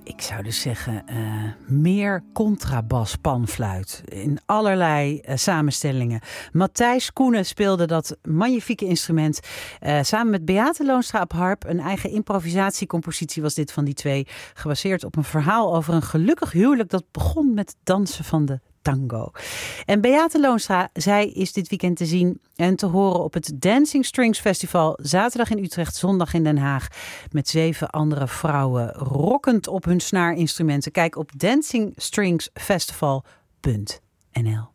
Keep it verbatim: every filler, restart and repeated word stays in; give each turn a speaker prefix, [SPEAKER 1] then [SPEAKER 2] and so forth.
[SPEAKER 1] ik zou dus zeggen, uh, meer contrabas panfluit in allerlei uh, samenstellingen. Matthijs Koenen speelde dat magnifieke instrument uh, samen met Beate Loonstra op harp. Een eigen improvisatiecompositie was dit van die twee, gebaseerd op een verhaal over een gelukkig huwelijk dat begon met het dansen van de tango. En Beate Loonstra, zij is dit weekend te zien en te horen op het Dancing Strings Festival. Zaterdag in Utrecht, zondag in Den Haag. Met zeven andere vrouwen rokkend op hun snaarinstrumenten. Kijk op dancing strings festival punt n l.